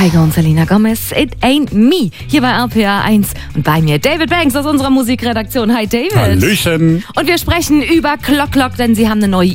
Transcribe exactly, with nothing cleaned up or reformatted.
Tiger und Selena Gomez, It Ain't Me, hier bei R P R eins. Und bei mir David Banks aus unserer Musikredaktion. Hi David. Hallöchen. Und wir sprechen über Clock Clock, denn sie haben eine neue